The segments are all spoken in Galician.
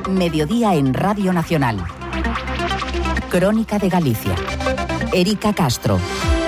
Mediodía en Radio Nacional. Crónica de Galicia. Erika Castro.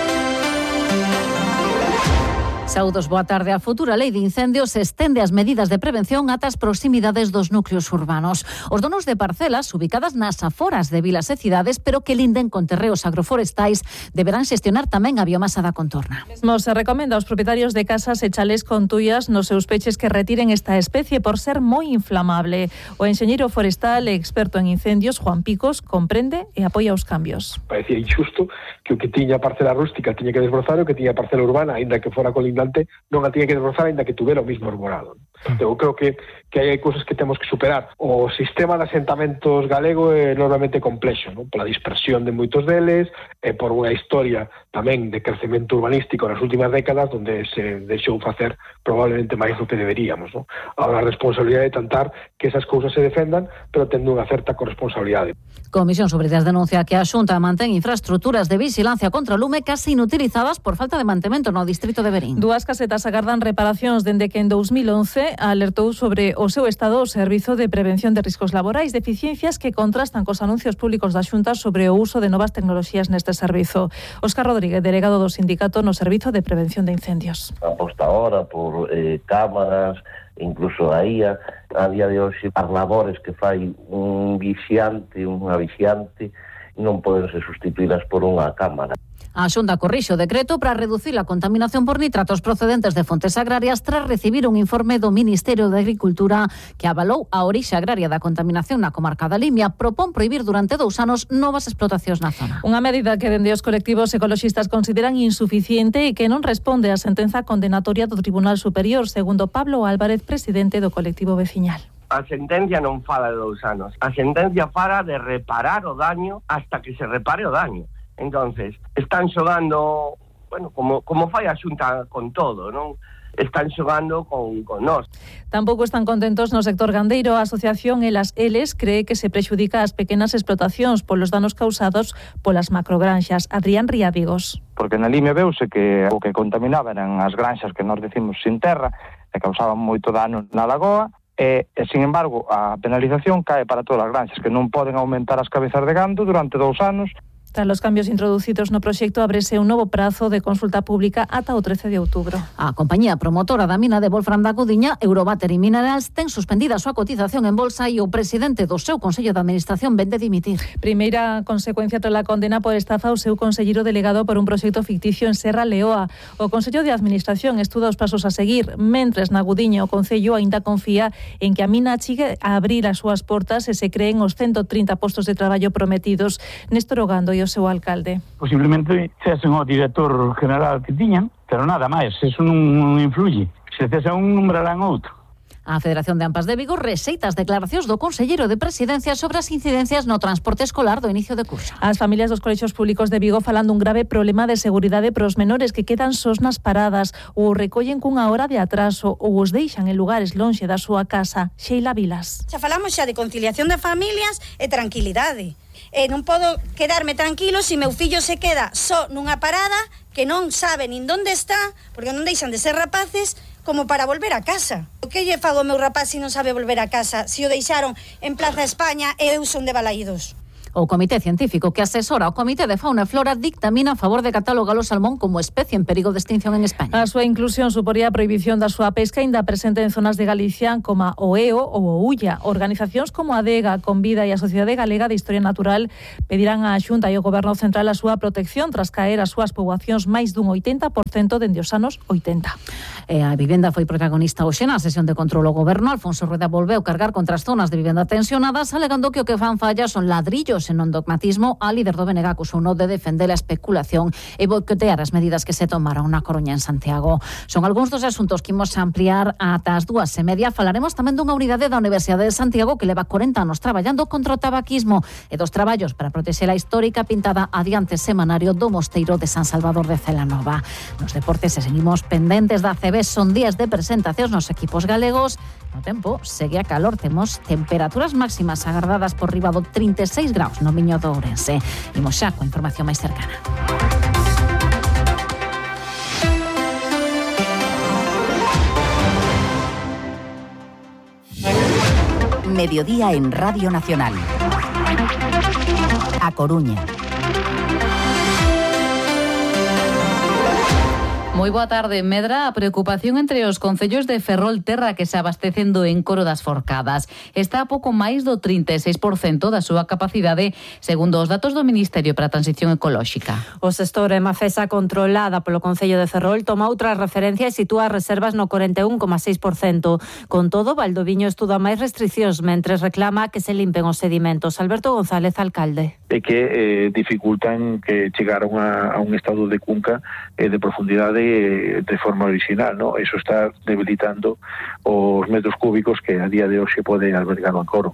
Saúdos, boa tarde. A futura lei de incendios estende as medidas de prevención ata as proximidades dos núcleos urbanos. Os donos de parcelas ubicadas nas aforas de vilas e cidades, pero que linden con terreos agroforestais, deberán xestionar tamén a biomasa da contorna. Mesmo se recomenda aos propietarios de casas e chalés con tuias nos seus peches que retiren esta especie por ser moi inflamable. O enxeñeiro forestal e experto en incendios, Juan Picos, comprende e apoia os cambios. Parecía injusto que o que tiña parcela rústica tiña que desbrozar e o que tiña parcela urbana, aínda que fora colindante, non a tiña que desbrozar aínda que tuvera o mismo arborado. Eu creo que hai cousas que temos que superar. O sistema de asentamentos galego é enormemente complexo, non? Pola dispersión de moitos deles e por unha historia tamén de crecemento urbanístico nas últimas décadas onde se deixou facer probablemente máis do que deberíamos, non? Ahora a responsabilidade de tentar que esas cousas se defendan, pero tendo unha certa corresponsabilidade. Comisión sobre as denuncia que a Xunta mantén infraestructuras de vigilancia contra o lume casi inutilizadas por falta de mantemento no distrito de Verín. Dúas casetas agardan reparacións dende que en 2011 alertou sobre o seu estado o Servizo de Prevención de Riscos Laborais, deficiencias que contrastan cos anuncios públicos da Xunta sobre o uso de novas tecnoloxías neste servizo. Óscar Rodríguez, delegado do sindicato no Servizo de Prevención de Incendios. Aposta ahora por cámaras, incluso a IA, a día de hoxe, as labores que fai un vixiante, unha vixiante, non poden ser sustituídas por unha cámara. A Xunta corrixe o decreto para reducir a contaminación por nitratos procedentes de fontes agrarias tras recibir un informe do Ministerio de Agricultura que avalou a orixe agraria da contaminación na comarca da Limia. Propón prohibir durante 2 anos novas explotacións na zona. Unha medida que dende os colectivos ecoloxistas consideran insuficiente e que non responde á sentenza condenatoria do Tribunal Superior, segundo Pablo Álvarez, presidente do colectivo veciñal. A sentencia non fala de 2 anos. A sentencia fala de reparar o daño hasta que se repare o daño. Entonces, están xogando, bueno, como fai a Xunta con todo, non? Están xogando con nós. Tampouco están contentos no sector gandeiro. A asociación Elas Eles cree que se prexudica as pequenas explotacións polos danos causados polas macrogranxas. Adrián Riávigos. Porque na Limia veuse que o que contaminaba eran as granxas que nós decimos sin terra e causaban moito dano na lagoa. E, sin embargo, a penalización cae para todas as granxas que non poden aumentar as cabezas de gando durante 2 anos. Tras os cambios introducidos no proxecto, ábrese un novo prazo de consulta pública ata o 13 de outubro. A compañía promotora da mina de Wolfram da Gudiña, Eurobattery Minerals, ten suspendida a súa cotización en bolsa e o presidente do seu Consello de Administración vende dimitir. Primeira consecuencia tras a condena por estafa ao seu conselleiro delegado por un proxecto ficticio en Serra Leoa. O Consello de Administración estuda os pasos a seguir, mentres na Gudiña o Concello aínda confía en que a mina chegue a abrir as súas portas e se creen os 130 postos de traballo prometidos. Néstor Ogando o seu alcalde. Posiblemente cesen o director general que tiñan, pero nada máis, eso non influye. Se cesen un, nombrarán outro. A Federación de AMPAs de Vigo rexeita as declaracións do conselleiro de Presidencia sobre as incidencias no transporte escolar do inicio de curso. As familias dos colexios públicos de Vigo falan dun grave problema de seguridade pros menores que quedan sós nas paradas ou recollen cunha hora de atraso ou os deixan en lugares lonxe da súa casa. Sheila Vilas. Xa falamos xa de conciliación de familias e tranquilidade. Non podo quedarme tranquilo se meu fillo se queda só nunha parada que non sabe nin onde está, porque non deixan de ser rapaces, como para volver a casa. O que lle fago ao meu rapaz se non sabe volver a casa, se o deixaron en Plaza España e eu son de Balaídos? O Comité Científico que asesora o Comité de Fauna e Flora dictamina a favor de catalogar o salmón como especie en perigo de extinción en España. A súa inclusión suporía a prohibición da súa pesca aínda presente en zonas de Galicia como o EO ou o Ulla. Organizacións como a DEGA, Convida e a Sociedade Galega de Historia Natural pedirán á Xunta e ao Goberno Central a súa protección tras caer as súas poboacións máis dun 80% dende os anos 80. A vivenda foi protagonista hoxe na sesión de control ao Goberno. Alfonso Rueda volveu cargar contra as zonas de vivenda tensionadas, alegando que o que fan falla son ladrillos e non dogmatismo. A líder do BNG acusou de defender a especulación e boicotear as medidas que se tomaron na Coruña en Santiago. Son algúns dos asuntos que imos ampliar ata as 2:30. Falaremos tamén dunha unidade da Universidade de Santiago que leva 40 anos traballando contra o tabaquismo e dos traballos para protexer a histórica pintada adiante semanario do Mosteiro de San Salvador de Celanova. Nos deportes seguimos pendentes da ACB. Son días de presentacións nos equipos galegos. No tempo, segue a calor. Temos temperaturas máximas agardadas por riba do 36 graus no Miño de Ourense. Imos xa coa información máis cercana. Mediodía en Radio Nacional. A Coruña. Moi boa tarde. Medra a preocupación entre os concellos de Ferrolterra que se abastecen do encoro das Forcadas. Está a pouco máis do 36% da súa capacidade, segundo os datos do Ministerio para a Transición Ecolóxica. O sector Emafesa, controlada polo Concello de Ferrol, toma outra referencia e sitúa as reservas no 41,6%. Con todo, Valdoviño estuda máis restriccións mentres reclama que se limpen os sedimentos. Alberto González, alcalde. E que dificultan que chegar a un estado de cunca de profundidade de forma original, ¿no? Eso está debilitando os metros cúbicos que a día de hoxe pode albergar o encoro.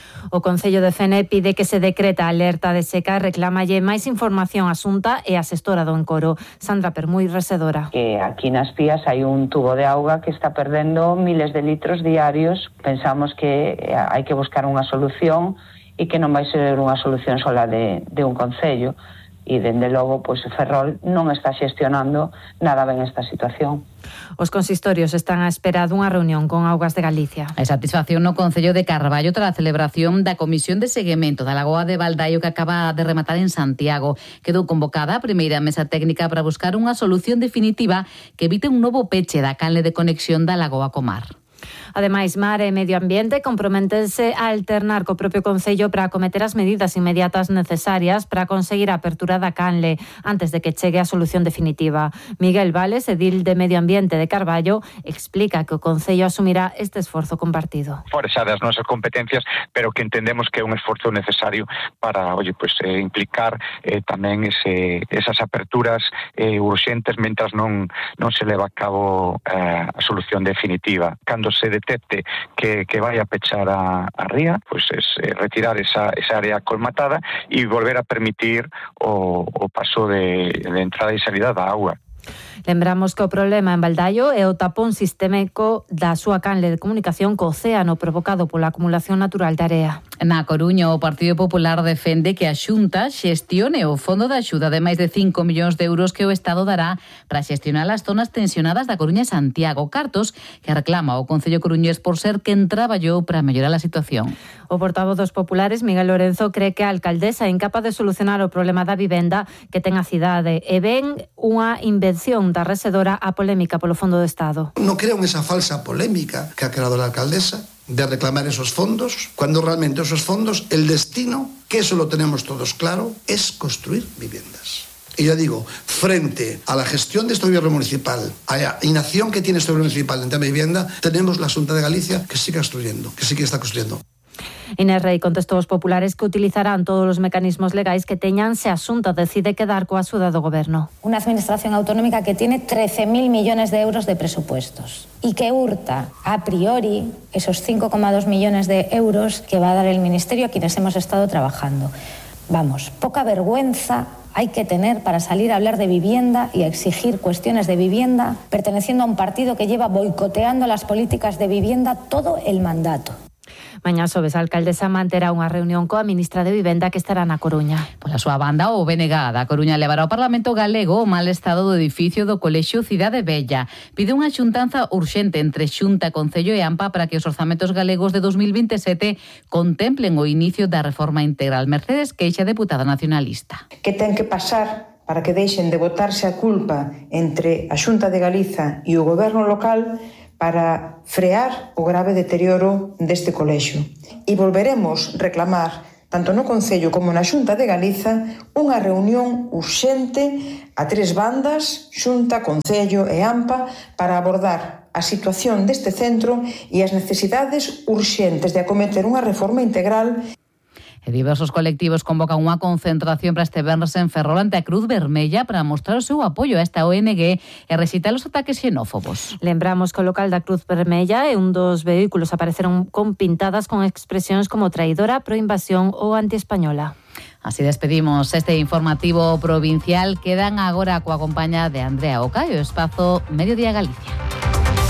O Concello de Fene pide que se decreta alerta de seca e reclámalle máis información á Xunta e á xestora do encoro. Sandra Permuy, resedora. Que aquí nas Pías hai un tubo de auga que está perdendo miles de litros diarios. Pensamos que hai que buscar unha solución e que non vai ser unha solución sola de un concello. E, dende logo, pois Ferrol non está xestionando nada ben esta situación. Os consistorios están á espera dunha reunión con Augas de Galicia. A satisfacción no Concello de Carballo tras a celebración da Comisión de Seguimento da Lagoa de Baldaio que acaba de rematar en Santiago. Quedou convocada a primeira mesa técnica para buscar unha solución definitiva que evite un novo peche da canle de conexión da Lagoa co mar. Ademais, Mar e Medio Ambiente comprométense a alternar co propio Concello para acometer as medidas inmediatas necesarias para conseguir a apertura da canle antes de que chegue a solución definitiva. Miguel Vales, edil de Medio Ambiente de Carballo, explica que o Concello asumirá este esforzo compartido. Fora xa das nosas competencias, pero que entendemos que é un esforzo necesario para, implicar tamén esas aperturas urxentes mentras non se leva a cabo a solución definitiva. Cando se detecte que vai a pechar a ría, retirar esa área colmatada e volver a permitir o paso de entrada e salida da auga. Lembramos que o problema en Baldaio é o tapón sistémico da súa canle de comunicación co océano provocado pola acumulación natural de area. Na Coruña, o Partido Popular defende que a Xunta xestione o fondo de axuda de máis de 5 millóns de euros que o Estado dará para xestionar as zonas tensionadas da Coruña e Santiago, cartos que reclama o Concello coruñés por ser quen traballou para mellorar a situación. O portavoz dos populares, Miguel Lorenzo, cree que a alcaldesa é incapaz de solucionar o problema da vivenda que ten a cidade e ven unha invención da resedora a polémica polo Fondo do Estado. Non crean esa falsa polémica que ha creado a alcaldesa de reclamar esos fondos, cuando realmente esos fondos, el destino, que eso lo tenemos todos claro, es construir viviendas. Y yo digo, frente a la gestión de este gobierno municipal, a la inacción que tiene este gobierno municipal en tema de vivienda, tenemos la Xunta de Galicia que sigue construyendo, que sí que está construyendo. Inés Rei contestou aos populares que utilizarán todos os mecanismos legais que teñan se a Xunta decide quedar coa axuda do goberno. Unha administración autonómica que tiene 13.000 millones de euros de presupuestos y que hurta a priori esos 5,2 millones de euros que va a dar el Ministerio a quienes hemos estado trabajando. Vamos, poca vergüenza hay que tener para salir a hablar de vivienda y a exigir cuestiones de vivienda perteneciendo a un partido que lleva boicoteando las políticas de vivienda todo el mandato. Mañá xoves a alcaldesa manterá unha reunión coa ministra de Vivenda que estará na Coruña. Pola súa banda, o BNG da Coruña levará ao Parlamento galego o mal estado do edificio do Colexio Cidade Bella. Pide unha xuntanza urxente entre Xunta, Concello e AMPA para que os orzamentos galegos de 2027 contemplen o inicio da reforma integral. Mercedes Queixa, deputada nacionalista. Que ten que pasar para que deixen de botarse a culpa entre a Xunta de Galiza e o goberno local para frear o grave deterioro deste colexio. E volveremos reclamar, tanto no Concello como na Xunta de Galiza, unha reunión urxente a tres bandas, Xunta, Concello e AMPA, para abordar a situación deste centro e as necesidades urxentes de acometer unha reforma integral. E diversos colectivos convocan unha concentración para este venres en Ferrol ante a Cruz Vermella para mostrar o seu apoio a esta ONG e recitar os ataques xenófobos. Lembramos que o local da Cruz Vermella e un dos vehículos apareceron con pintadas con expresións como traidora, proinvasión ou antiespañola. Así despedimos este informativo provincial. Quedan agora coa compañía de Andrea Oca e o espazo Mediodía Galicia.